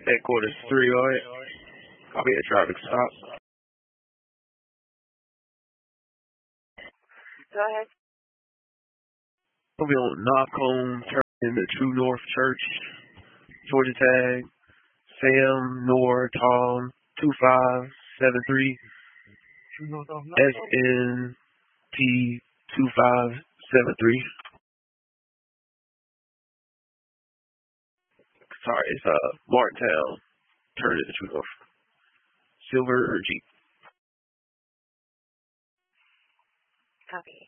Headquarters 308. Copy a traffic stop. Go ahead. We'll be on Knockcomb, turn in the True North Church. Georgia tag, Sam Nor Tom 2573 SNT 2573. Sorry, it's Martintown. Turn in the True North. Silver or Jeep. Copy.